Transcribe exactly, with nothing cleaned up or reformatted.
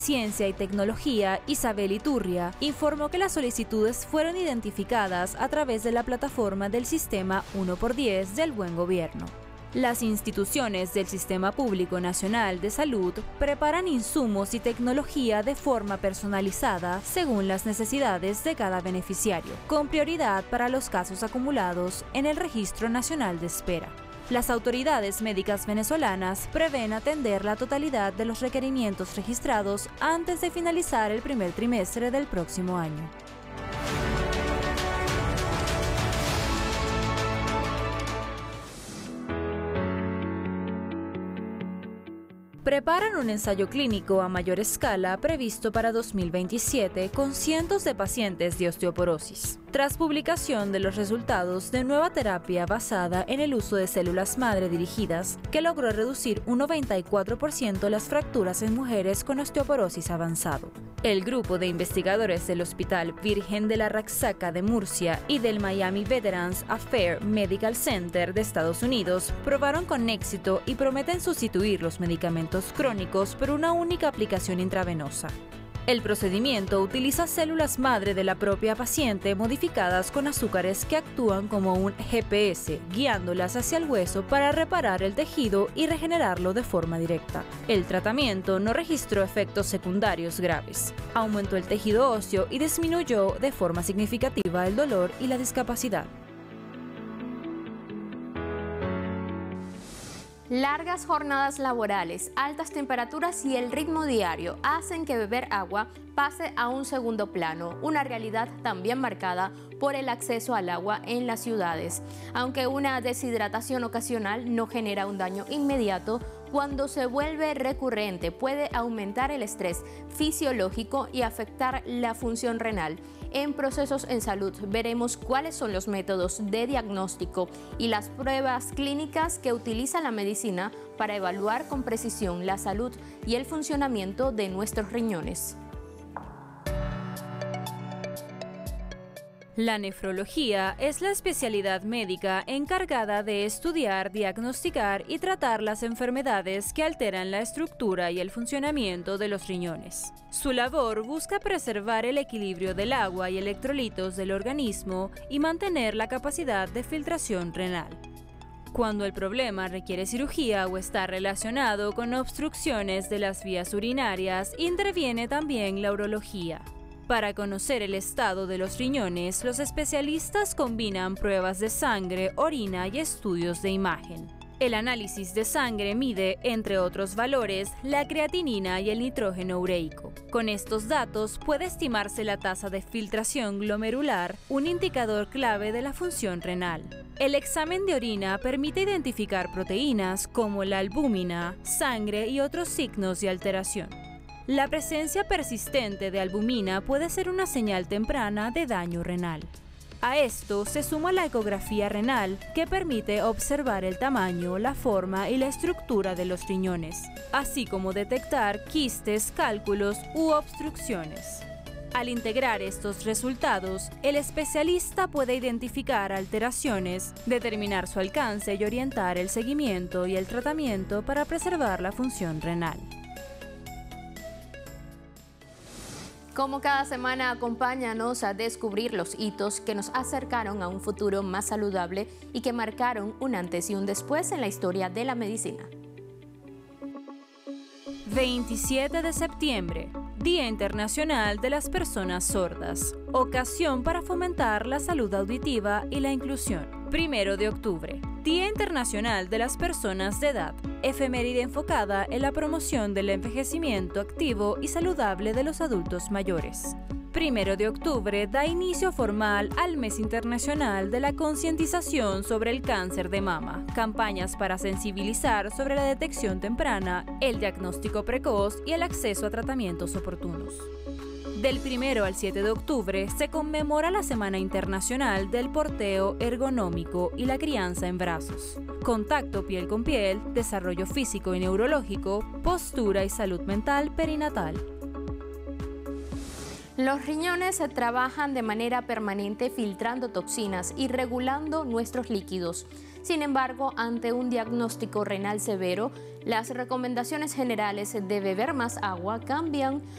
Ciencia y Tecnología, Isabel Iturria, informó que las solicitudes fueron identificadas a través de la plataforma del Sistema uno por diez del Buen Gobierno. Las instituciones del Sistema Público Nacional de Salud preparan insumos y tecnología de forma personalizada según las necesidades de cada beneficiario, con prioridad para los casos acumulados en el Registro Nacional de Espera. Las autoridades médicas venezolanas prevén atender la totalidad de los requerimientos registrados antes de finalizar el primer trimestre del próximo año. Preparan un ensayo clínico a mayor escala previsto para dos mil veintisiete con cientos de pacientes de osteoporosis, tras publicación de los resultados de nueva terapia basada en el uso de células madre dirigidas, que logró reducir un noventa y cuatro por ciento las fracturas en mujeres con osteoporosis avanzado. El grupo de investigadores del Hospital Virgen de la Raxaca de Murcia y del Miami Veterans Affairs Medical Center de Estados Unidos probaron con éxito y prometen sustituir los medicamentos crónicos por una única aplicación intravenosa. El procedimiento utiliza células madre de la propia paciente modificadas con azúcares que actúan como un G P S, guiándolas hacia el hueso para reparar el tejido y regenerarlo de forma directa. El tratamiento no registró efectos secundarios graves. Aumentó el tejido óseo y disminuyó de forma significativa el dolor y la discapacidad. Largas jornadas laborales, altas temperaturas y el ritmo diario hacen que beber agua pase a un segundo plano, una realidad también marcada por el acceso al agua en las ciudades. Aunque una deshidratación ocasional no genera un daño inmediato, cuando se vuelve recurrente puede aumentar el estrés fisiológico y afectar la función renal. En Procesos en Salud veremos cuáles son los métodos de diagnóstico y las pruebas clínicas que utiliza la medicina para evaluar con precisión la salud y el funcionamiento de nuestros riñones. La nefrología es la especialidad médica encargada de estudiar, diagnosticar y tratar las enfermedades que alteran la estructura y el funcionamiento de los riñones. Su labor busca preservar el equilibrio del agua y electrolitos del organismo y mantener la capacidad de filtración renal. Cuando el problema requiere cirugía o está relacionado con obstrucciones de las vías urinarias, interviene también la urología. Para conocer el estado de los riñones, los especialistas combinan pruebas de sangre, orina y estudios de imagen. El análisis de sangre mide, entre otros valores, la creatinina y el nitrógeno ureico. Con estos datos puede estimarse la tasa de filtración glomerular, un indicador clave de la función renal. El examen de orina permite identificar proteínas como la albúmina, sangre y otros signos de alteración. La presencia persistente de albúmina puede ser una señal temprana de daño renal. A esto se suma la ecografía renal, que permite observar el tamaño, la forma y la estructura de los riñones, así como detectar quistes, cálculos u obstrucciones. Al integrar estos resultados, el especialista puede identificar alteraciones, determinar su alcance y orientar el seguimiento y el tratamiento para preservar la función renal. Como cada semana, acompáñanos a descubrir los hitos que nos acercaron a un futuro más saludable y que marcaron un antes y un después en la historia de la medicina. veintisiete de septiembre, Día Internacional de las Personas Sordas, ocasión para fomentar la salud auditiva y la inclusión. Primero de octubre, Día Internacional de las Personas de Edad, efeméride enfocada en la promoción del envejecimiento activo y saludable de los adultos mayores. Primero de octubre da inicio formal al Mes Internacional de la Concientización sobre el Cáncer de Mama, campañas para sensibilizar sobre la detección temprana, el diagnóstico precoz y el acceso a tratamientos oportunos. Del primero al siete de octubre se conmemora la Semana Internacional del Porteo Ergonómico y la Crianza en Brazos. Contacto piel con piel, desarrollo físico y neurológico, postura y salud mental perinatal. Los riñones se trabajan de manera permanente filtrando toxinas y regulando nuestros líquidos. Sin embargo, ante un diagnóstico renal severo, las recomendaciones generales de beber más agua cambian